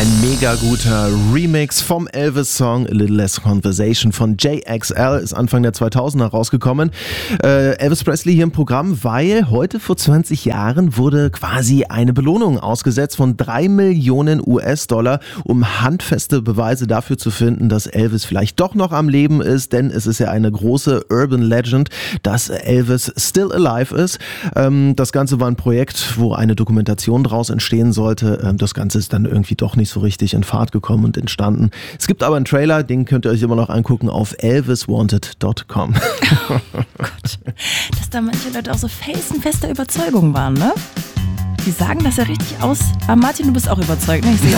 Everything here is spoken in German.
Ein mega guter Remix vom Elvis-Song A Little Less Conversation von JXL ist Anfang der 2000er rausgekommen. Elvis Presley hier im Programm, weil heute vor 20 Jahren wurde quasi eine Belohnung ausgesetzt von 3 Millionen US-Dollar, um handfeste Beweise dafür zu finden, dass Elvis vielleicht doch noch am Leben ist, denn es ist ja eine große Urban Legend, dass Elvis still alive ist. Das Ganze war ein Projekt, wo eine Dokumentation draus entstehen sollte. Das Ganze ist dann irgendwie doch nicht so richtig in Fahrt gekommen und entstanden. Es gibt aber einen Trailer, den könnt ihr euch immer noch angucken auf elviswanted.com. Oh Gott, dass da manche Leute auch so felsenfester Überzeugung waren, ne? Die sagen das ja richtig aus. Aber Martin, du bist auch überzeugt, ne? Ich sehe